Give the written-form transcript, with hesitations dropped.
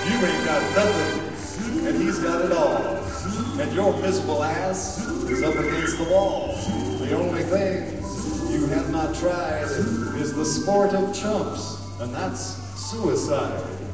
You ain't got nothing, and he's got it all. And your miserable ass is up against the wall. The only thing you have not tried is the sport of chumps, and that's suicide.